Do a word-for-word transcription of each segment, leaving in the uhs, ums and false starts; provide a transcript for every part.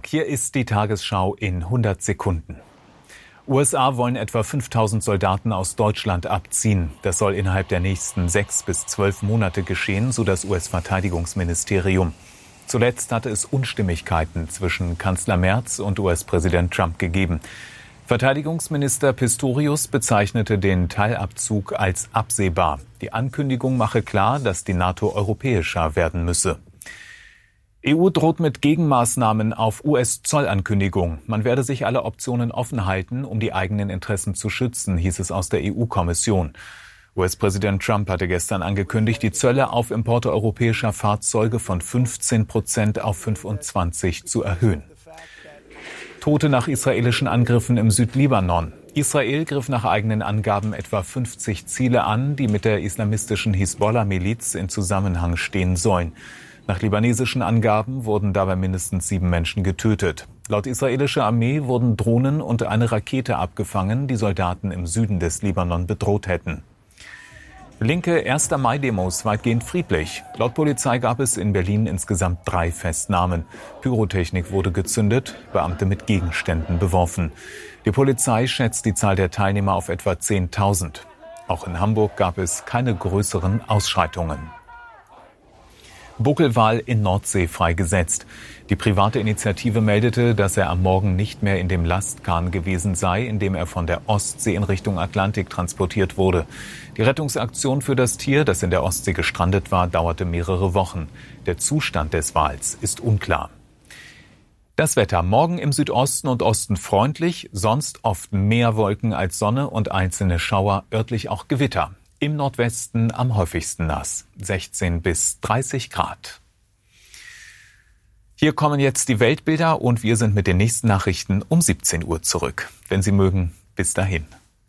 Hier ist die Tagesschau in hundert Sekunden. U S A wollen etwa fünftausend Soldaten aus Deutschland abziehen. Das soll innerhalb der nächsten sechs bis zwölf Monate geschehen, so das U S-Verteidigungsministerium. Zuletzt hatte es Unstimmigkeiten zwischen Kanzler Merz und U S-Präsident Trump gegeben. Verteidigungsminister Pistorius bezeichnete den Teilabzug als absehbar. Die Ankündigung mache klar, dass die NATO europäischer werden müsse. E U droht mit Gegenmaßnahmen auf U S-Zollankündigung. Man werde sich alle Optionen offen halten, um die eigenen Interessen zu schützen, hieß es aus der E U-Kommission. U S-Präsident Trump hatte gestern angekündigt, die Zölle auf Importe europäischer Fahrzeuge von fünfzehn Prozent auf fünfundzwanzig zu erhöhen. Tote nach israelischen Angriffen im Südlibanon. Israel griff nach eigenen Angaben etwa fünfzig Ziele an, die mit der islamistischen Hisbollah-Miliz in Zusammenhang stehen sollen. Nach libanesischen Angaben wurden dabei mindestens sieben Menschen getötet. Laut israelischer Armee wurden Drohnen und eine Rakete abgefangen, die Soldaten im Süden des Libanon bedroht hätten. Linke erster Mai-Demos weitgehend friedlich. Laut Polizei gab es in Berlin insgesamt drei Festnahmen. Pyrotechnik wurde gezündet, Beamte mit Gegenständen beworfen. Die Polizei schätzt die Zahl der Teilnehmer auf etwa zehntausend. Auch in Hamburg gab es keine größeren Ausschreitungen. Buckelwal in Nordsee freigesetzt. Die private Initiative meldete, dass er am Morgen nicht mehr in dem Lastkahn gewesen sei, in dem er von der Ostsee in Richtung Atlantik transportiert wurde. Die Rettungsaktion für das Tier, das in der Ostsee gestrandet war, dauerte mehrere Wochen. Der Zustand des Wals ist unklar. Das Wetter: Morgen im Südosten und Osten freundlich, sonst oft mehr Wolken als Sonne und einzelne Schauer, örtlich auch Gewitter. Im Nordwesten am häufigsten nass, sechzehn bis dreißig Grad. Hier kommen jetzt die Weltbilder und wir sind mit den nächsten Nachrichten um siebzehn Uhr zurück. Wenn Sie mögen, bis dahin.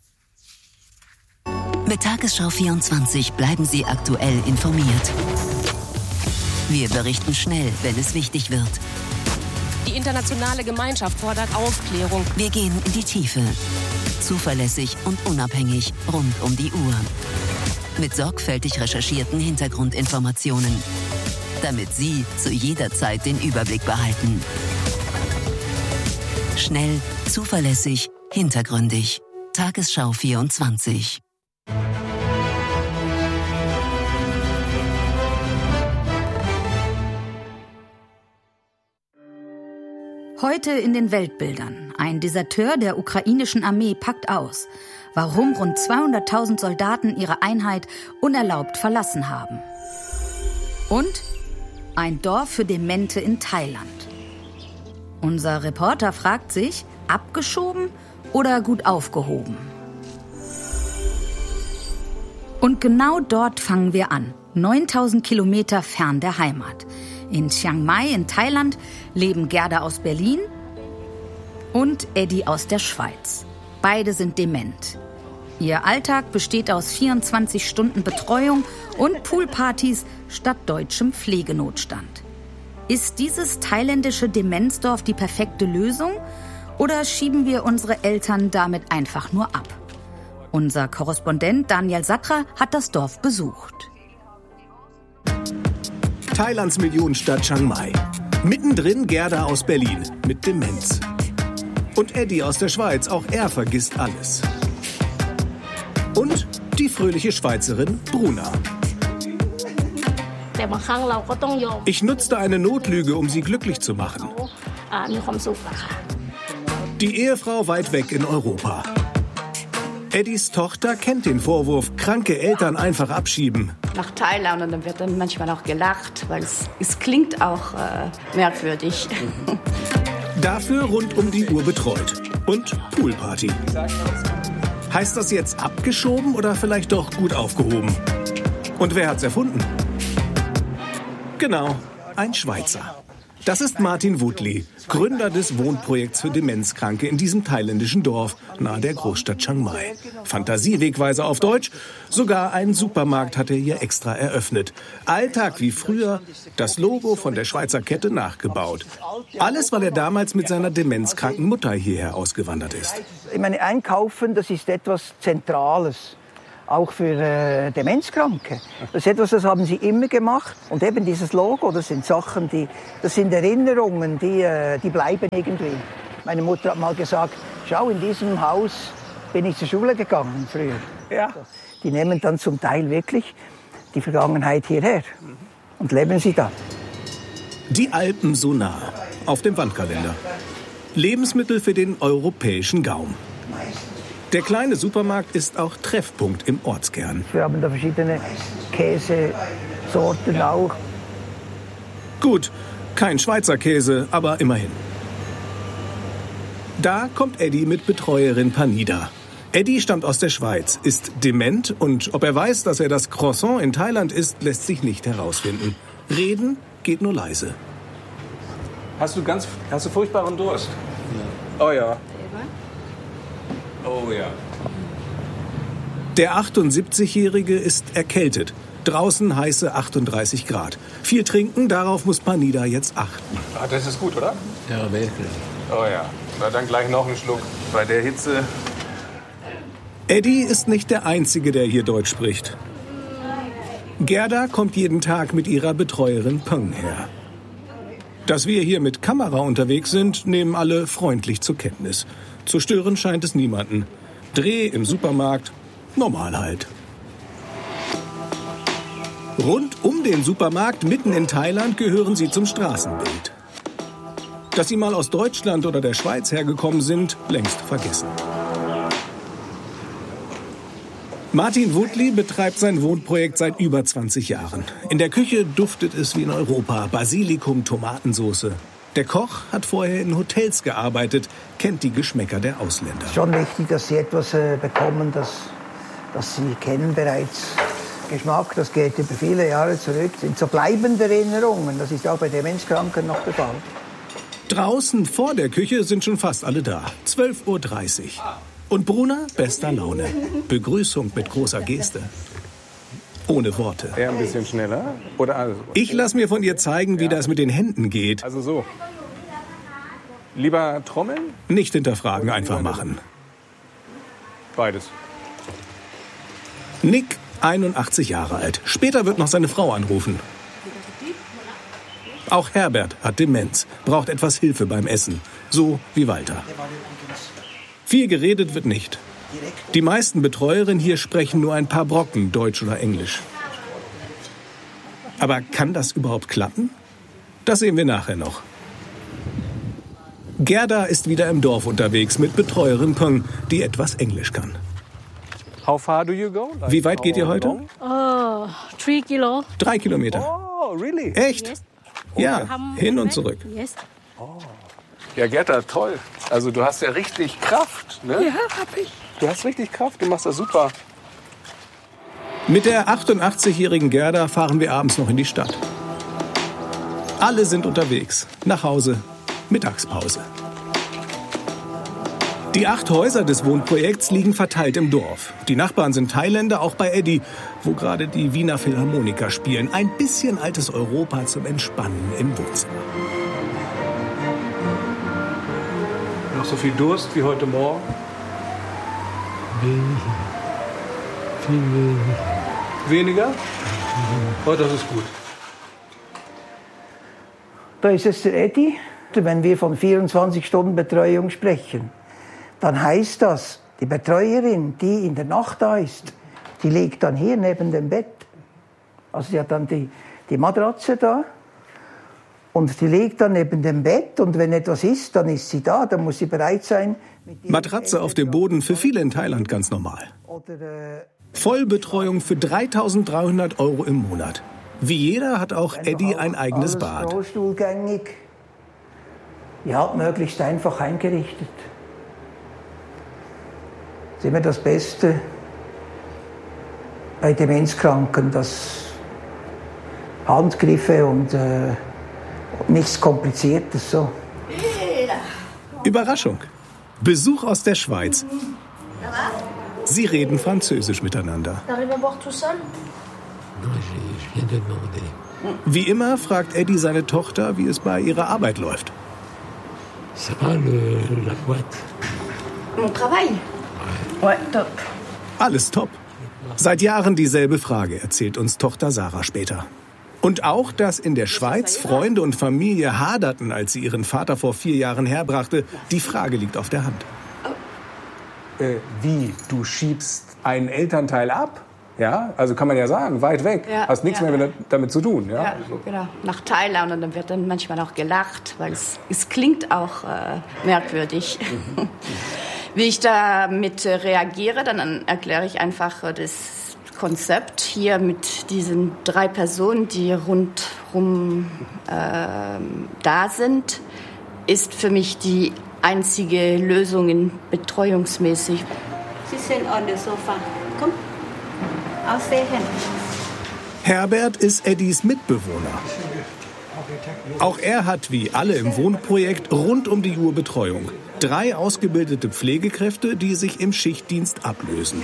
Mit Tagesschau vierundzwanzig bleiben Sie aktuell informiert. Wir berichten schnell, wenn es wichtig wird. Die internationale Gemeinschaft fordert Aufklärung. Wir gehen in die Tiefe. Zuverlässig und unabhängig rund um die Uhr. Mit sorgfältig recherchierten Hintergrundinformationen. Damit Sie zu jeder Zeit den Überblick behalten. Schnell, zuverlässig, hintergründig. Tagesschau vierundzwanzig. Heute in den Weltbildern. Ein Deserteur der ukrainischen Armee packt aus. Warum rund zweihunderttausend Soldaten ihre Einheit unerlaubt verlassen haben. Und ein Dorf für Demente in Thailand. Unser Reporter fragt sich, abgeschoben oder gut aufgehoben? Und genau dort fangen wir an, neuntausend Kilometer fern der Heimat. In Chiang Mai in Thailand leben Gerda aus Berlin und Eddie aus der Schweiz. Beide sind dement. Ihr Alltag besteht aus vierundzwanzig Stunden Betreuung und Poolpartys statt deutschem Pflegenotstand. Ist dieses thailändische Demenzdorf die perfekte Lösung oder schieben wir unsere Eltern damit einfach nur ab? Unser Korrespondent Daniel Satra hat das Dorf besucht. Thailands Millionenstadt Chiang Mai. Mittendrin Gerda aus Berlin mit Demenz. Und Eddie aus der Schweiz, auch er vergisst alles. Und die fröhliche Schweizerin Bruna. Ich nutzte eine Notlüge, um sie glücklich zu machen. Die Ehefrau weit weg in Europa. Eddies Tochter kennt den Vorwurf, kranke Eltern einfach abschieben. Nach Thailand, und dann wird dann manchmal auch gelacht, weil es, es klingt auch äh, merkwürdig. Dafür rund um die Uhr betreut. Und Poolparty. Heißt das jetzt abgeschoben oder vielleicht doch gut aufgehoben? Und wer hat's erfunden? Genau, ein Schweizer. Das ist Martin Woodley, Gründer des Wohnprojekts für Demenzkranke in diesem thailändischen Dorf nahe der Großstadt Chiang Mai. Fantasiewegweiser auf Deutsch, sogar einen Supermarkt hat er hier extra eröffnet. Alltag wie früher, das Logo von der Schweizer Kette nachgebaut. Alles, weil er damals mit seiner demenzkranken Mutter hierher ausgewandert ist. Ich meine, Einkaufen, das ist etwas Zentrales. auch für äh, Demenzkranke. Das ist etwas, das haben sie immer gemacht. Und eben dieses Logo, das sind Sachen, die, das sind Erinnerungen, die, äh, die bleiben irgendwie. Meine Mutter hat mal gesagt, schau, in diesem Haus bin ich zur Schule gegangen früher. Ja. Die nehmen dann zum Teil wirklich die Vergangenheit hierher und leben sie da. Die Alpen so nah, auf dem Wandkalender. Lebensmittel für den europäischen Gaumen. Der kleine Supermarkt ist auch Treffpunkt im Ortskern. Wir haben da verschiedene Käsesorten ja. auch. Gut, kein Schweizer Käse, aber immerhin. Da kommt Eddie mit Betreuerin Panida. Eddie stammt aus der Schweiz, ist dement und ob er weiß, dass er das Croissant in Thailand isst, lässt sich nicht herausfinden. Reden geht nur leise. Hast du ganz, hast du furchtbaren Durst? Ja. Oh ja. Oh ja. Der achtundsiebzigjährige ist erkältet. Draußen heiße achtunddreißig Grad. Viel trinken, darauf muss Panida jetzt achten. Ah, das ist gut, oder? Ja, wirklich. Oh ja. Na dann gleich noch einen Schluck. Bei der Hitze. Eddie ist nicht der Einzige, der hier Deutsch spricht. Gerda kommt jeden Tag mit ihrer Betreuerin Peng her. Dass wir hier mit Kamera unterwegs sind, nehmen alle freundlich zur Kenntnis. Zu stören scheint es niemanden. Dreh im Supermarkt, normal halt. Rund um den Supermarkt, mitten in Thailand, gehören sie zum Straßenbild. Dass sie mal aus Deutschland oder der Schweiz hergekommen sind, längst vergessen. Martin Woodley betreibt sein Wohnprojekt seit über zwanzig Jahren. In der Küche duftet es wie in Europa, Basilikum, Tomatensauce. Der Koch hat vorher in Hotels gearbeitet, kennt die Geschmäcker der Ausländer. Es ist schon wichtig, dass sie etwas äh, bekommen, das, das sie kennen bereits. Geschmack, das geht über viele Jahre zurück, sind so bleibende Erinnerungen. Das ist auch bei Demenzkranken noch der Fall. Draußen vor der Küche sind schon fast alle da. zwölf Uhr dreißig. Und Bruna bester Laune. Begrüßung mit großer Geste. Ohne Worte. Eher ein bisschen schneller? Oder also? Ich lasse mir von ihr zeigen, wie ja. das mit den Händen geht. Also so. Lieber trommeln? Nicht hinterfragen, einfach machen. Beides. Nick, einundachtzig Jahre alt. Später wird noch seine Frau anrufen. Auch Herbert hat Demenz, braucht etwas Hilfe beim Essen. So wie Walter. Viel geredet wird nicht. Die meisten Betreuerinnen hier sprechen nur ein paar Brocken Deutsch oder Englisch. Aber kann das überhaupt klappen? Das sehen wir nachher noch. Gerda ist wieder im Dorf unterwegs mit Betreuerin Peng, die etwas Englisch kann. How far do you go? Like, wie weit geht ihr heute? Oh, three kilo. Drei Kilometer. Oh, really? Echt? Yes. Ja, hin und zurück. Yes. Oh. Ja, Gerda, toll. Also du hast ja richtig Kraft, ne? Ja, hab ich. Du hast richtig Kraft, du machst das super. Mit der achtundachtzigjährigen Gerda fahren wir abends noch in die Stadt. Alle sind unterwegs. Nach Hause, Mittagspause. Die acht Häuser des Wohnprojekts liegen verteilt im Dorf. Die Nachbarn sind Thailänder, auch bei Eddie, wo gerade die Wiener Philharmoniker spielen. Ein bisschen altes Europa zum Entspannen im Wohnzimmer. Noch so viel Durst wie heute Morgen? Wenig. Viel wenig. Weniger? Oh, das ist gut. Da ist es der Eddie. Wenn wir von vierundzwanzig Stunden Betreuung sprechen, dann heißt das, die Betreuerin, die in der Nacht da ist, die liegt dann hier neben dem Bett. Also sie hat dann die, die Matratze da und die liegt dann neben dem Bett und wenn etwas ist, dann ist sie da, dann muss sie bereit sein. Matratze auf dem Boden, für viele in Thailand ganz normal. Vollbetreuung für dreitausenddreihundert Euro im Monat. Wie jeder hat auch Eddie ein eigenes Bad. Rollstuhlgängig. Ja, möglichst einfach eingerichtet. Das ist immer das Beste bei Demenzkranken, dass Handgriffe und äh, nichts Kompliziertes. So. Überraschung. Besuch aus der Schweiz. Sie reden Französisch miteinander. Wie immer fragt Eddie seine Tochter, wie es bei ihrer Arbeit läuft. Ça va, le, la boîte? Mon travail? Ouais, top. Alles top. Seit Jahren dieselbe Frage, erzählt uns Tochter Sarah später. Und auch, dass in der Schweiz Freunde und Familie haderten, als sie ihren Vater vor vier Jahren herbrachte, die Frage liegt auf der Hand. Äh, wie? Du schiebst einen Elternteil ab? Ja, also kann man ja sagen, weit weg. Ja, Hast nichts ja. mehr damit zu tun. Ja, ja genau. Nach Thailand, und dann wird dann manchmal auch gelacht, weil es, es klingt auch äh, merkwürdig. Mhm. Wie ich damit reagiere, dann erkläre ich einfach das Konzept hier mit diesen drei Personen, die rundherum äh, da sind, ist für mich die einzige Lösung in betreuungsmäßig. Sie sind on the sofa. Komm. Herbert ist Eddys Mitbewohner. Auch er hat, wie alle im Wohnprojekt, rund um die Uhr Betreuung. Drei ausgebildete Pflegekräfte, die sich im Schichtdienst ablösen.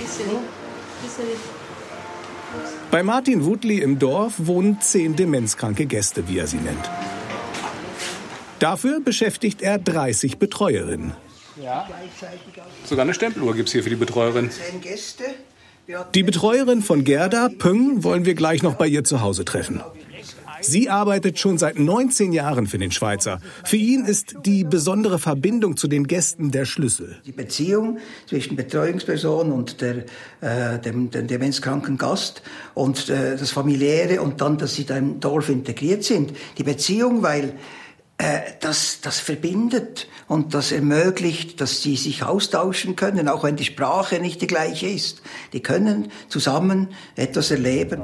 Bei Martin Wutli im Dorf wohnen zehn demenzkranke Gäste, wie er sie nennt. Dafür beschäftigt er dreißig Betreuerinnen. Ja. Sogar eine Stempeluhr gibt es hier für die Betreuerin. Zehn Gäste. Die Betreuerin von Gerda, Pöng, wollen wir gleich noch bei ihr zu Hause treffen. Sie arbeitet schon seit neunzehn Jahren für den Schweizer. Für ihn ist die besondere Verbindung zu den Gästen der Schlüssel. Die Beziehung zwischen Betreuungsperson und der, äh, dem, dem demenzkranken Gast und äh, das Familiäre und dann, dass sie da im Dorf integriert sind. Die Beziehung, weil äh, das, das verbindet und das ermöglicht, dass sie sich austauschen können, auch wenn die Sprache nicht die gleiche ist. Die können zusammen etwas erleben.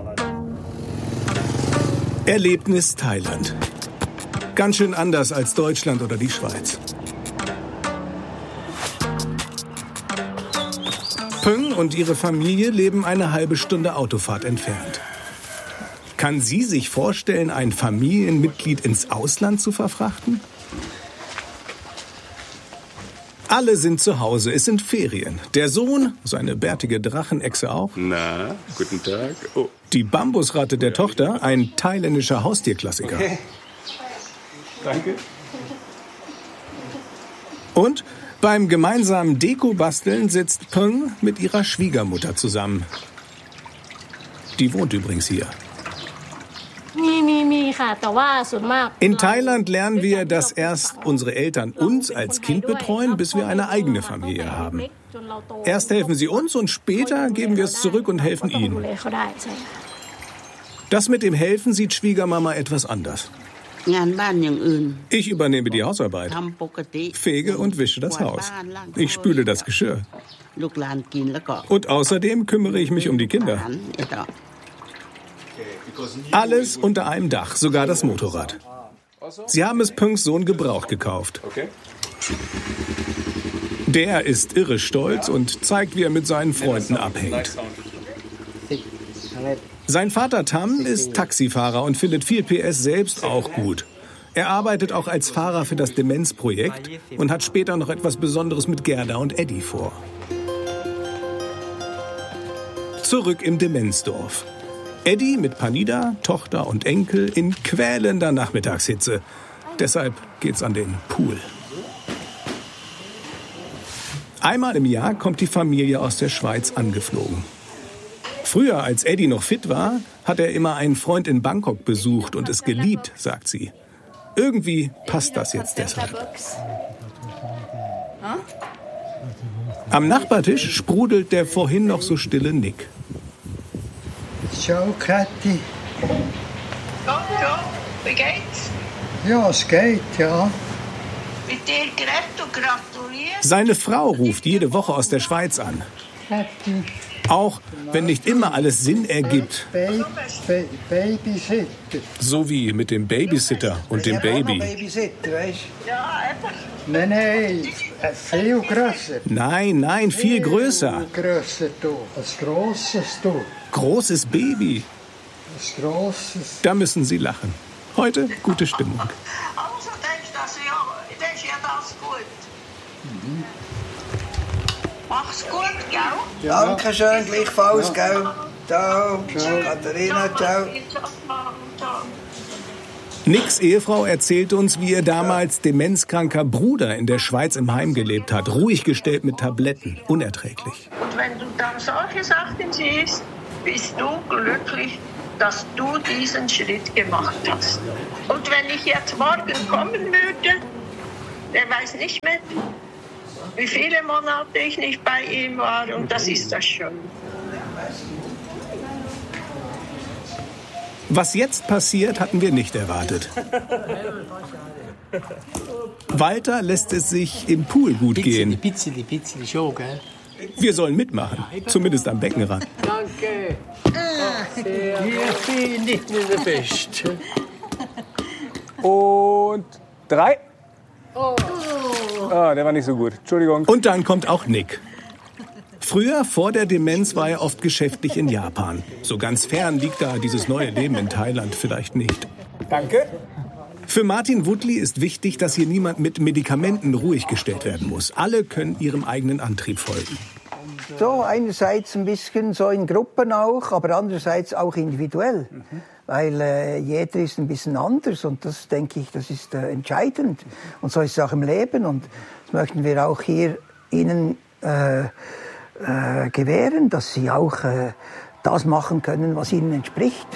Erlebnis Thailand. Ganz schön anders als Deutschland oder die Schweiz. Pöng und ihre Familie leben eine halbe Stunde Autofahrt entfernt. Kann sie sich vorstellen, ein Familienmitglied ins Ausland zu verfrachten? Alle sind zu Hause, es sind Ferien. Der Sohn, seine bärtige Drachenechse auch. Na, guten Tag. Oh. Die Bambusratte der Tochter, ein thailändischer Haustierklassiker. Okay. Danke. Und beim gemeinsamen Deko-Basteln sitzt Pöng mit ihrer Schwiegermutter zusammen. Die wohnt übrigens hier. In Thailand lernen wir, dass erst unsere Eltern uns als Kind betreuen, bis wir eine eigene Familie haben. Erst helfen sie uns und später geben wir es zurück und helfen ihnen. Das mit dem Helfen sieht Schwiegermama etwas anders. Ich übernehme die Hausarbeit, fege und wische das Haus. Ich spüle das Geschirr. Und außerdem kümmere ich mich um die Kinder. Alles unter einem Dach, sogar das Motorrad. Sie haben es Pöngs Sohn gebraucht gekauft. Der ist irre stolz und zeigt, wie er mit seinen Freunden abhängt. Sein Vater Tam ist Taxifahrer und findet viel P S selbst auch gut. Er arbeitet auch als Fahrer für das Demenzprojekt und hat später noch etwas Besonderes mit Gerda und Eddie vor. Zurück im Demenzdorf. Eddie mit Panida, Tochter und Enkel in quälender Nachmittagshitze. Deshalb geht's an den Pool. Einmal im Jahr kommt die Familie aus der Schweiz angeflogen. Früher, als Eddie noch fit war, hat er immer einen Freund in Bangkok besucht und es geliebt, sagt sie. Irgendwie passt das jetzt deshalb. Am Nachbartisch sprudelt der vorhin noch so stille Nick. Ciao, Kathi. Hallo, wie geht's? Ja, es geht, ja. Mit dir geredet und gratuliert. Seine Frau ruft jede Woche aus der Schweiz an. Auch wenn nicht immer alles Sinn ergibt. Babysitter. So wie mit dem Babysitter und dem Baby. Ja, eben. Nein, nein, viel grösser. Nein, nein, viel größer. Viel grösser, du. Ein grosses, du. Großes Baby. Ein grosses. Da müssen sie lachen. Heute gute Stimmung. Also denkst du, also, ja, das ist ja das gut. Mhm. Mach's gut, gell? Ja. Dankeschön, gleichfalls, gell? Ciao. Ciao. Katharina, ciao. Nicks Ehefrau erzählt uns, wie ihr damals demenzkranker Bruder in der Schweiz im Heim gelebt hat. Ruhig gestellt mit Tabletten. Unerträglich. Und wenn du dann solche Sachen siehst, bist du glücklich, dass du diesen Schritt gemacht hast. Und wenn ich jetzt morgen kommen würde, der weiß nicht mehr, wie viele Monate ich nicht bei ihm war. Und das ist das schön. Was jetzt passiert, hatten wir nicht erwartet. Walter lässt es sich im Pool gut gehen. Pizzeli, pizzeli, schon, gell? Wir sollen mitmachen, zumindest am Beckenrand. Danke. Hier finde ich der Beste. Und drei. Oh. Ah, der war nicht so gut. Entschuldigung. Und dann kommt auch Nick. Früher, vor der Demenz, war er oft geschäftlich in Japan. So ganz fern liegt da dieses neue Leben in Thailand vielleicht nicht. Danke. Für Martin Woodley ist wichtig, dass hier niemand mit Medikamenten ruhig gestellt werden muss. Alle können ihrem eigenen Antrieb folgen. So einerseits ein bisschen so in Gruppen auch, aber andererseits auch individuell. Mhm. Weil äh, jeder ist ein bisschen anders und das, denke ich, das ist äh, entscheidend. Und so ist es auch im Leben und das möchten wir auch hier Ihnen äh, äh, gewähren, dass Sie auch äh, das machen können, was Ihnen entspricht.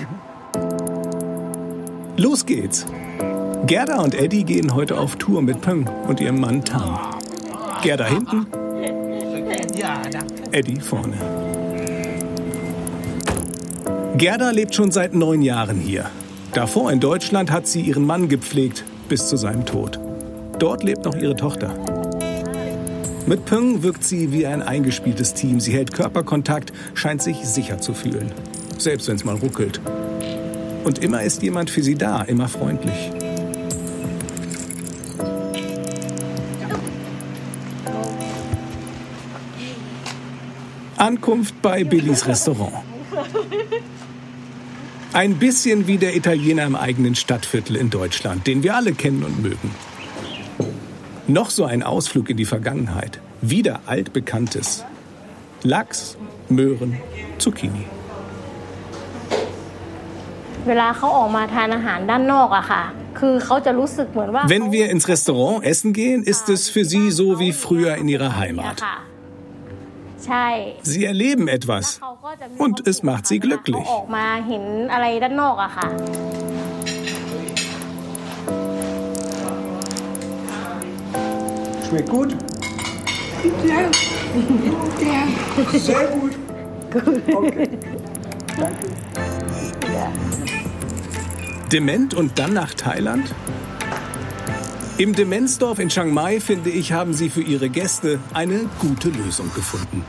Los geht's! Gerda und Eddie gehen heute auf Tour mit Peng und ihrem Mann Tam. Gerda hinten, Eddie vorne. Gerda lebt schon seit neun Jahren hier. Davor in Deutschland hat sie ihren Mann gepflegt bis zu seinem Tod. Dort lebt noch ihre Tochter. Mit Peng wirkt sie wie ein eingespieltes Team. Sie hält Körperkontakt, scheint sich sicher zu fühlen. Selbst wenn es mal ruckelt. Und immer ist jemand für sie da, immer freundlich. Ankunft bei Billys Restaurant. Ein bisschen wie der Italiener im eigenen Stadtviertel in Deutschland, den wir alle kennen und mögen. Noch so ein Ausflug in die Vergangenheit. Wieder altbekanntes. Lachs, Möhren, Zucchini. Wenn wir ins Restaurant essen gehen, ist es für sie so wie früher in ihrer Heimat. Sie erleben etwas und es macht sie glücklich. Schmeckt gut? Ja. Sehr gut. Okay. Danke. Dement und dann nach Thailand? Im Demenzdorf in Chiang Mai, finde ich, haben sie für ihre Gäste eine gute Lösung gefunden.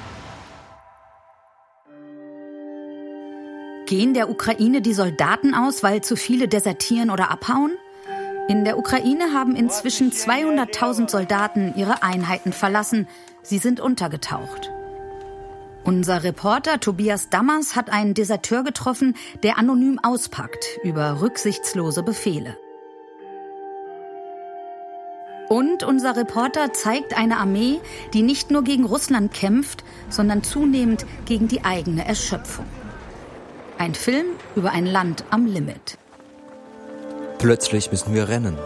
Gehen der Ukraine die Soldaten aus, weil zu viele desertieren oder abhauen? In der Ukraine haben inzwischen zweihunderttausend Soldaten ihre Einheiten verlassen. Sie sind untergetaucht. Unser Reporter Tobias Dammers hat einen Deserteur getroffen, der anonym auspackt über rücksichtslose Befehle. Und unser Reporter zeigt eine Armee, die nicht nur gegen Russland kämpft, sondern zunehmend gegen die eigene Erschöpfung. Ein Film über ein Land am Limit. Plötzlich müssen wir rennen.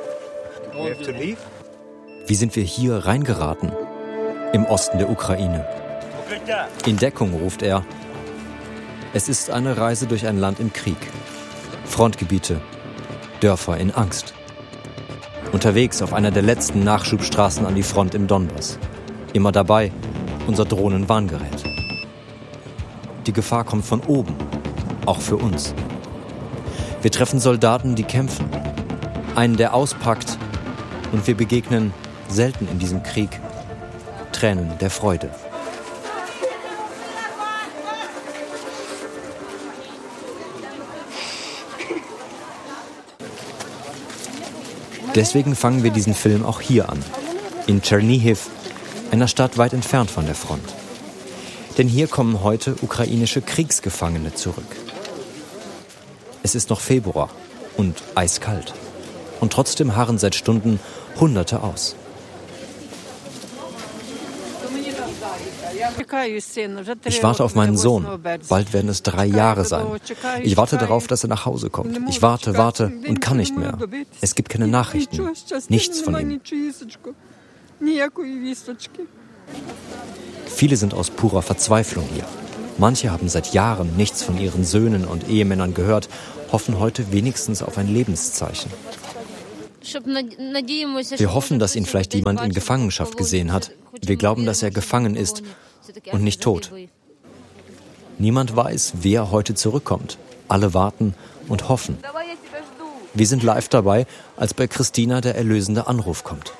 Wie sind wir hier reingeraten? Im Osten der Ukraine. In Deckung, ruft er. Es ist eine Reise durch ein Land im Krieg. Frontgebiete, Dörfer in Angst. Unterwegs auf einer der letzten Nachschubstraßen an die Front im Donbass. Immer dabei unser Drohnenwarngerät. Die Gefahr kommt von oben, auch für uns. Wir treffen Soldaten, die kämpfen. Einen, der auspackt. Und wir begegnen, selten in diesem Krieg, Tränen der Freude. Deswegen fangen wir diesen Film auch hier an, in Tschernihiv, einer Stadt weit entfernt von der Front. Denn hier kommen heute ukrainische Kriegsgefangene zurück. Es ist noch Februar und eiskalt. Und trotzdem harren seit Stunden Hunderte aus. Ich warte auf meinen Sohn. Bald werden es drei Jahre sein. Ich warte darauf, dass er nach Hause kommt. Ich warte, warte und kann nicht mehr. Es gibt keine Nachrichten. Nichts von ihm. Viele sind aus purer Verzweiflung hier. Manche haben seit Jahren nichts von ihren Söhnen und Ehemännern gehört, hoffen heute wenigstens auf ein Lebenszeichen. Wir hoffen, dass ihn vielleicht jemand in Gefangenschaft gesehen hat. Wir glauben, dass er gefangen ist und nicht tot. Niemand weiß, wer heute zurückkommt. Alle warten und hoffen. Wir sind live dabei, als bei Christina der erlösende Anruf kommt.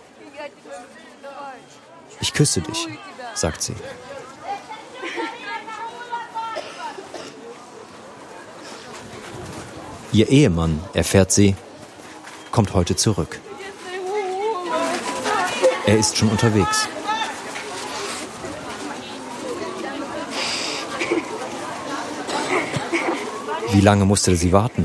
Ich küsse dich, sagt sie. Ihr Ehemann, erfährt sie, kommt heute zurück. Er ist schon unterwegs. Wie lange musste sie warten?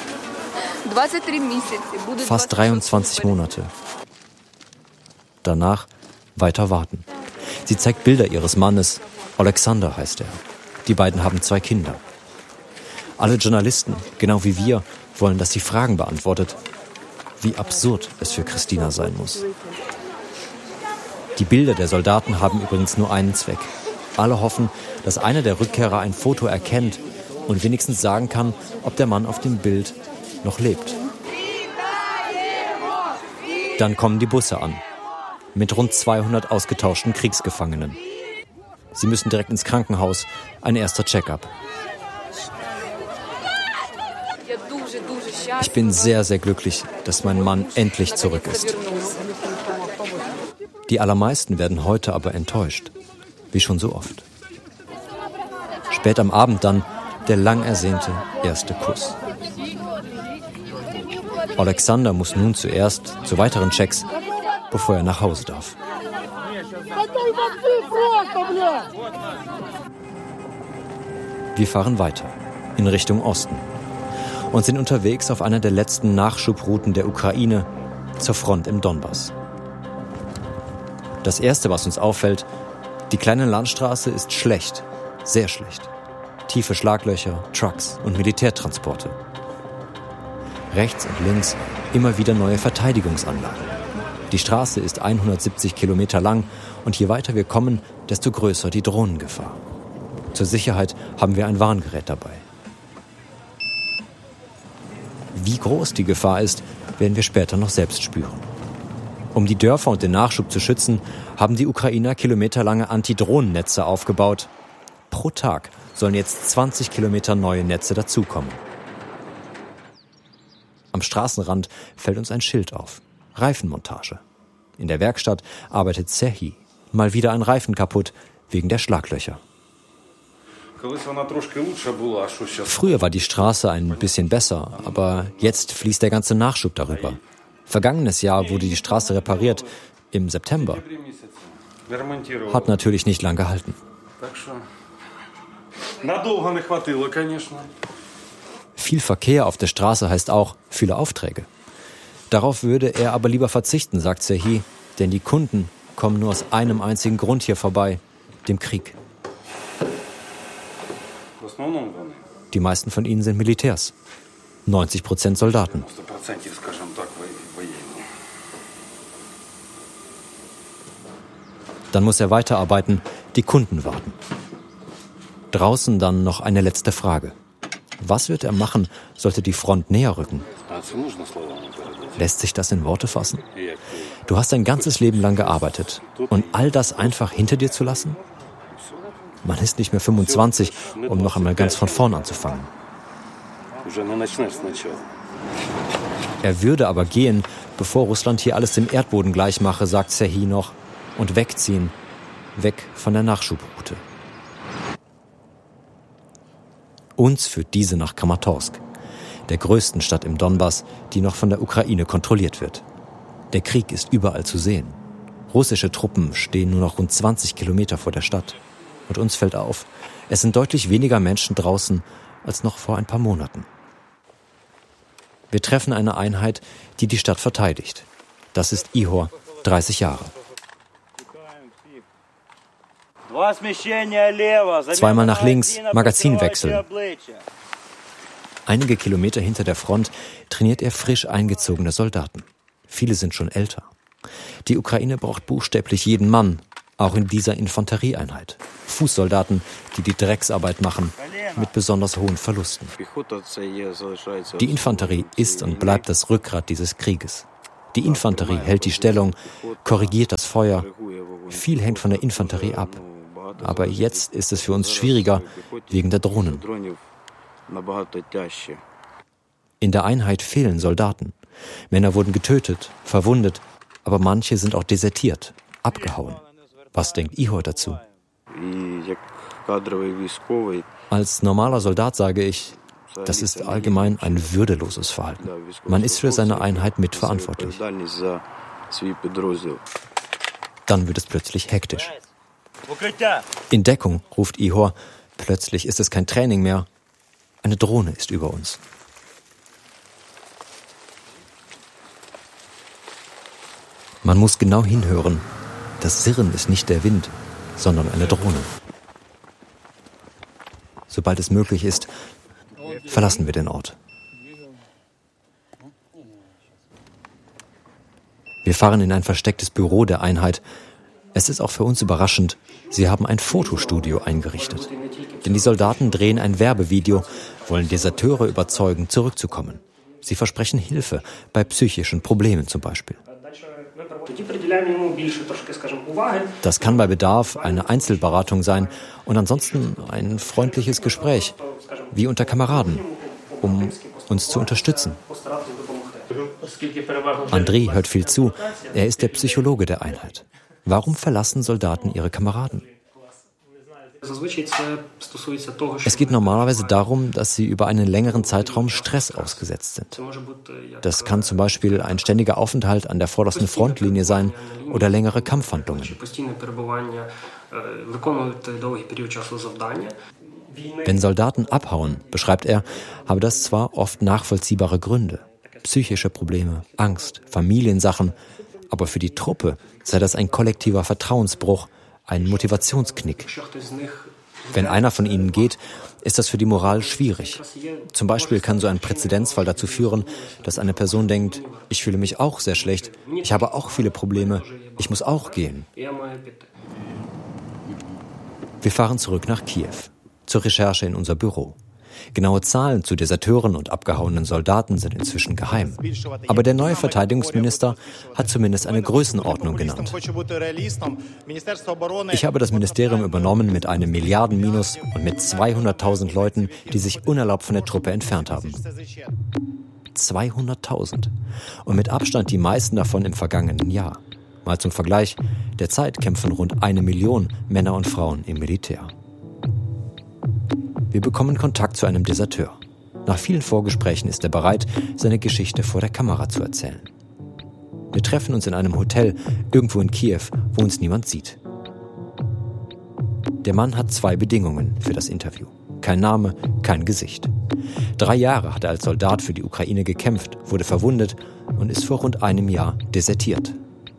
Fast dreiundzwanzig Monate. Danach weiter warten. Sie zeigt Bilder ihres Mannes. Alexander heißt er. Die beiden haben zwei Kinder. Alle Journalisten, genau wie wir, wollen, dass sie Fragen beantwortet. Wie absurd es für Christina sein muss. Die Bilder der Soldaten haben übrigens nur einen Zweck. Alle hoffen, dass einer der Rückkehrer ein Foto erkennt und wenigstens sagen kann, ob der Mann auf dem Bild noch lebt. Dann kommen die Busse an. Mit rund zweihundert ausgetauschten Kriegsgefangenen. Sie müssen direkt ins Krankenhaus, ein erster Check-up. Ich bin sehr, sehr glücklich, dass mein Mann endlich zurück ist. Die allermeisten werden heute aber enttäuscht, wie schon so oft. Spät am Abend dann der lang ersehnte erste Kuss. Alexander muss nun zuerst zu weiteren Checks, bevor er nach Hause darf. Wir fahren weiter, in Richtung Osten, und sind unterwegs auf einer der letzten Nachschubrouten der Ukraine zur Front im Donbass. Das Erste, was uns auffällt, die kleine Landstraße ist schlecht, sehr schlecht. Tiefe Schlaglöcher, Trucks und Militärtransporte. Rechts und links immer wieder neue Verteidigungsanlagen. Die Straße ist hundertsiebzig Kilometer lang und je weiter wir kommen, desto größer die Drohnengefahr. Zur Sicherheit haben wir ein Warngerät dabei. Wie groß die Gefahr ist, werden wir später noch selbst spüren. Um die Dörfer und den Nachschub zu schützen, haben die Ukrainer kilometerlange Antidrohnennetze aufgebaut. Pro Tag sollen jetzt zwanzig Kilometer neue Netze dazukommen. Am Straßenrand fällt uns ein Schild auf. Reifenmontage. In der Werkstatt arbeitet Serhii. Mal wieder ein Reifen kaputt, wegen der Schlaglöcher. Früher war die Straße ein bisschen besser, aber jetzt fließt der ganze Nachschub darüber. Vergangenes Jahr wurde die Straße repariert, im September. Hat natürlich nicht lang gehalten. Viel Verkehr auf der Straße heißt auch viele Aufträge. Darauf würde er aber lieber verzichten, sagt Serhii, denn die Kunden kommen nur aus einem einzigen Grund hier vorbei, dem Krieg. Die meisten von ihnen sind Militärs. neunzig Prozent Soldaten. Dann muss er weiterarbeiten, die Kunden warten. Draußen dann noch eine letzte Frage. Was wird er machen, sollte die Front näher rücken? Lässt sich das in Worte fassen? Du hast dein ganzes Leben lang gearbeitet. Und all das einfach hinter dir zu lassen? Man ist nicht mehr fünfundzwanzig, um noch einmal ganz von vorn anzufangen. Er würde aber gehen, bevor Russland hier alles dem Erdboden gleich mache, sagt Serhii noch, und wegziehen, weg von der Nachschubroute. Uns führt diese nach Kramatorsk, der größten Stadt im Donbass, die noch von der Ukraine kontrolliert wird. Der Krieg ist überall zu sehen. Russische Truppen stehen nur noch rund zwanzig Kilometer vor der Stadt. Und uns fällt auf, es sind deutlich weniger Menschen draußen als noch vor ein paar Monaten. Wir treffen eine Einheit, die die Stadt verteidigt. Das ist Ihor, dreißig Jahre. Zweimal nach links, Magazin wechseln. Einige Kilometer hinter der Front trainiert er frisch eingezogene Soldaten. Viele sind schon älter. Die Ukraine braucht buchstäblich jeden Mann, auch in dieser Infanterieeinheit. Fußsoldaten, die die Drecksarbeit machen, mit besonders hohen Verlusten. Die Infanterie ist und bleibt das Rückgrat dieses Krieges. Die Infanterie hält die Stellung, korrigiert das Feuer. Viel hängt von der Infanterie ab. Aber jetzt ist es für uns schwieriger, wegen der Drohnen. In der Einheit fehlen Soldaten. Männer wurden getötet, verwundet, aber manche sind auch desertiert, abgehauen. Was denkt Ihor dazu? Als normaler Soldat sage ich, das ist allgemein ein würdeloses Verhalten. Man ist für seine Einheit mitverantwortlich. Dann wird es plötzlich hektisch. In Deckung, ruft Ihor. Plötzlich ist es kein Training mehr. Eine Drohne ist über uns. Man muss genau hinhören. Das Sirren ist nicht der Wind, sondern eine Drohne. Sobald es möglich ist, verlassen wir den Ort. Wir fahren in ein verstecktes Büro der Einheit. Es ist auch für uns überraschend, sie haben ein Fotostudio eingerichtet. Denn die Soldaten drehen ein Werbevideo, wollen Deserteure überzeugen, zurückzukommen. Sie versprechen Hilfe, bei psychischen Problemen zum Beispiel. Das kann bei Bedarf eine Einzelberatung sein und ansonsten ein freundliches Gespräch, wie unter Kameraden, um uns zu unterstützen. Andrei hört viel zu, er ist der Psychologe der Einheit. Warum verlassen Soldaten ihre Kameraden? Es geht normalerweise darum, dass sie über einen längeren Zeitraum Stress ausgesetzt sind. Das kann zum Beispiel ein ständiger Aufenthalt an der vordersten Frontlinie sein oder längere Kampfhandlungen. Wenn Soldaten abhauen, beschreibt er, habe das zwar oft nachvollziehbare Gründe. Psychische Probleme, Angst, Familiensachen, aber für die Truppe sei das ein kollektiver Vertrauensbruch, ein Motivationsknick. Wenn einer von ihnen geht, ist das für die Moral schwierig. Zum Beispiel kann so ein Präzedenzfall dazu führen, dass eine Person denkt, ich fühle mich auch sehr schlecht, ich habe auch viele Probleme, ich muss auch gehen. Wir fahren zurück nach Kiew, zur Recherche in unser Büro. Genaue Zahlen zu Deserteuren und abgehauenen Soldaten sind inzwischen geheim. Aber der neue Verteidigungsminister hat zumindest eine Größenordnung genannt. Ich habe das Ministerium übernommen mit einem Milliardenminus und mit zweihunderttausend Leuten, die sich unerlaubt von der Truppe entfernt haben. zweihunderttausend. Und mit Abstand die meisten davon im vergangenen Jahr. Mal zum Vergleich, derzeit kämpfen rund eine Million Männer und Frauen im Militär. Wir bekommen Kontakt zu einem Deserteur. Nach vielen Vorgesprächen ist er bereit, seine Geschichte vor der Kamera zu erzählen. Wir treffen uns in einem Hotel irgendwo in Kiew, wo uns niemand sieht. Der Mann hat zwei Bedingungen für das Interview. Kein Name, kein Gesicht. Drei Jahre hat er als Soldat für die Ukraine gekämpft, wurde verwundet und ist vor rund einem Jahr desertiert.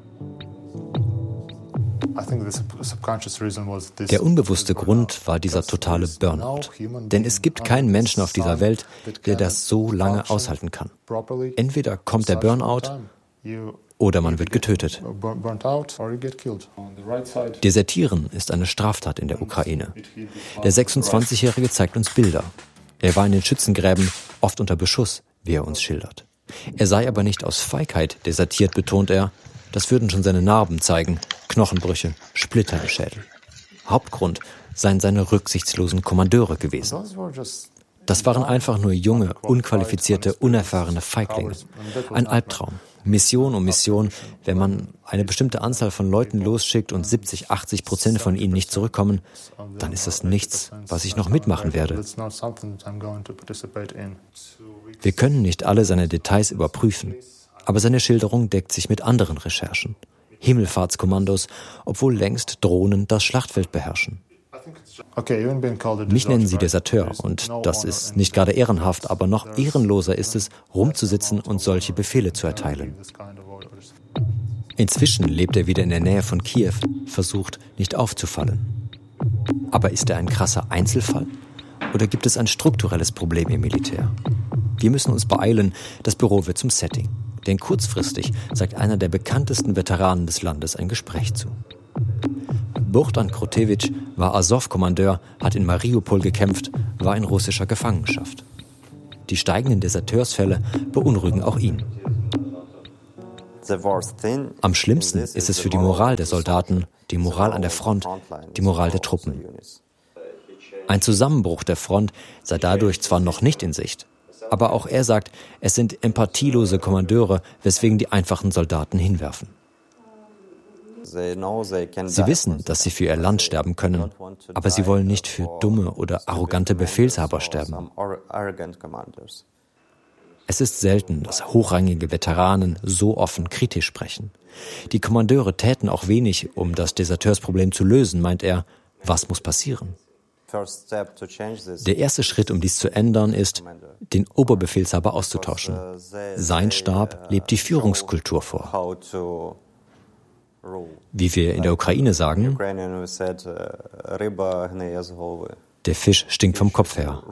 Der unbewusste Grund war dieser totale Burnout. Denn es gibt keinen Menschen auf dieser Welt, der das so lange aushalten kann. Entweder kommt der Burnout oder man wird getötet. Desertieren ist eine Straftat in der Ukraine. Der sechsundzwanzigjährige zeigt uns Bilder. Er war in den Schützengräben, oft unter Beschuss, wie er uns schildert. Er sei aber nicht aus Feigheit desertiert, betont er. Das würden schon seine Narben zeigen, Knochenbrüche, Splitter im Schädel. Hauptgrund seien seine rücksichtslosen Kommandeure gewesen. Das waren einfach nur junge, unqualifizierte, unerfahrene Feiglinge. Ein Albtraum. Mission um Mission, wenn man eine bestimmte Anzahl von Leuten losschickt und siebzig, achtzig Prozent von ihnen nicht zurückkommen, dann ist das nichts, was ich noch mitmachen werde. Wir können nicht alle seine Details überprüfen. Aber seine Schilderung deckt sich mit anderen Recherchen. Himmelfahrtskommandos, obwohl längst Drohnen das Schlachtfeld beherrschen. Mich nennen sie Deserteur und das ist nicht gerade ehrenhaft, aber noch ehrenloser ist es, rumzusitzen und solche Befehle zu erteilen. Inzwischen lebt er wieder in der Nähe von Kiew, versucht nicht aufzufallen. Aber ist er ein krasser Einzelfall? Oder gibt es ein strukturelles Problem im Militär? Wir müssen uns beeilen, das Büro wird zum Setting. Denn kurzfristig sagt einer der bekanntesten Veteranen des Landes ein Gespräch zu. Bohdan Krotewitsch war Azov-Kommandeur, hat in Mariupol gekämpft, war in russischer Gefangenschaft. Die steigenden Deserteursfälle beunruhigen auch ihn. Am schlimmsten ist es für die Moral der Soldaten, die Moral an der Front, die Moral der Truppen. Ein Zusammenbruch der Front sei dadurch zwar noch nicht in Sicht, aber auch er sagt, es sind empathielose Kommandeure, weswegen die einfachen Soldaten hinwerfen. Sie wissen, dass sie für ihr Land sterben können, aber sie wollen nicht für dumme oder arrogante Befehlshaber sterben. Es ist selten, dass hochrangige Veteranen so offen kritisch sprechen. Die Kommandeure täten auch wenig, um das Deserteursproblem zu lösen, meint er. Was muss passieren? Der erste Schritt, um dies zu ändern, ist, den Oberbefehlshaber auszutauschen. Sein Stab lebt die Führungskultur vor. Wie wir in der Ukraine sagen, der Fisch stinkt vom Kopf her.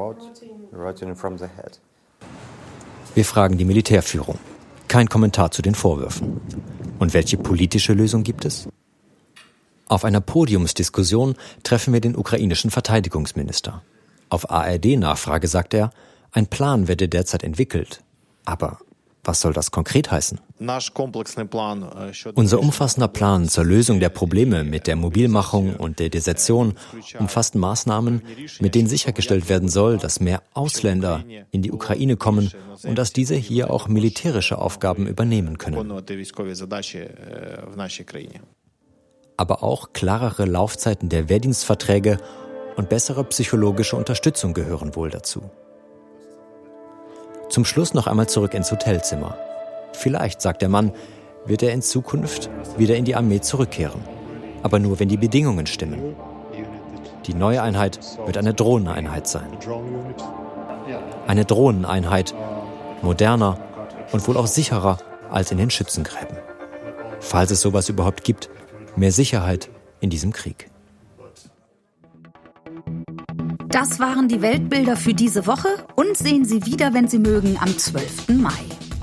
Wir fragen die Militärführung. Kein Kommentar zu den Vorwürfen. Und welche politische Lösung gibt es? Auf einer Podiumsdiskussion treffen wir den ukrainischen Verteidigungsminister. Auf A R D-Nachfrage sagt er, ein Plan werde derzeit entwickelt. Aber was soll das konkret heißen? Unser umfassender Plan zur Lösung der Probleme mit der Mobilmachung und der Desertion umfasst Maßnahmen, mit denen sichergestellt werden soll, dass mehr Ausländer in die Ukraine kommen und dass diese hier auch militärische Aufgaben übernehmen können. Aber auch klarere Laufzeiten der Wehrdienstverträge und bessere psychologische Unterstützung gehören wohl dazu. Zum Schluss noch einmal zurück ins Hotelzimmer. Vielleicht, sagt der Mann, wird er in Zukunft wieder in die Armee zurückkehren. Aber nur, wenn die Bedingungen stimmen. Die neue Einheit wird eine Drohneneinheit sein. Eine Drohneneinheit, moderner und wohl auch sicherer als in den Schützengräben. Falls es sowas überhaupt gibt, mehr Sicherheit in diesem Krieg. Das waren die Weltbilder für diese Woche. Und sehen Sie wieder, wenn Sie mögen, am zwölften Mai.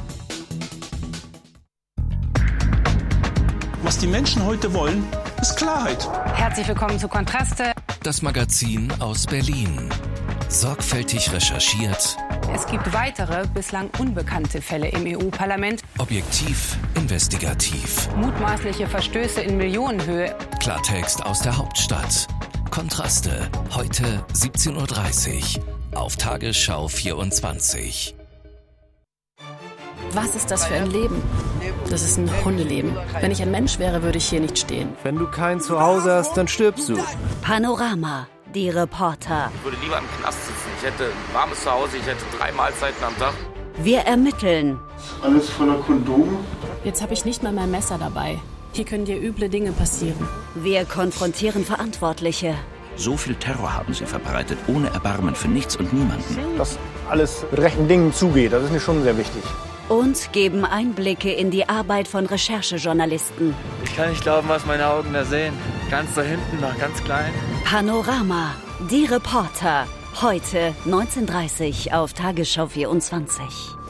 Was die Menschen heute wollen, ist Klarheit. Herzlich willkommen zu Kontraste. Das Magazin aus Berlin. Sorgfältig recherchiert. Es gibt weitere, bislang unbekannte Fälle im E U-Parlament. Objektiv, investigativ. Mutmaßliche Verstöße in Millionenhöhe. Klartext aus der Hauptstadt. Kontraste, heute siebzehn Uhr dreißig auf Tagesschau vierundzwanzig. Was ist das für ein Leben? Das ist ein Hundeleben. Wenn ich ein Mensch wäre, würde ich hier nicht stehen. Wenn du kein Zuhause hast, dann stirbst du. Panorama, die Reporter. Ich würde lieber im Knast sitzen. Ich hätte ein warmes Zuhause, ich hätte drei Mahlzeiten am Tag. Wir ermitteln. Alles voller Kondome. Jetzt habe ich nicht mal mein Messer dabei. Hier können dir üble Dinge passieren. Wir konfrontieren Verantwortliche. So viel Terror haben sie verbreitet, ohne Erbarmen für nichts und niemanden. Dass alles mit rechten Dingen zugeht, das ist mir schon sehr wichtig. Und geben Einblicke in die Arbeit von Recherchejournalisten. Ich kann nicht glauben, was meine Augen da sehen. Ganz da hinten noch, ganz klein. Panorama, die Reporter. Heute neunzehn Uhr dreißig auf Tagesschau vierundzwanzig.